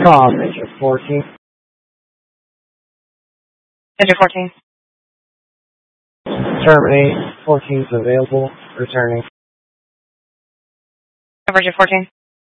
call, Major 14. Major 14. Terminate. 14 is available. Returning. Major 14.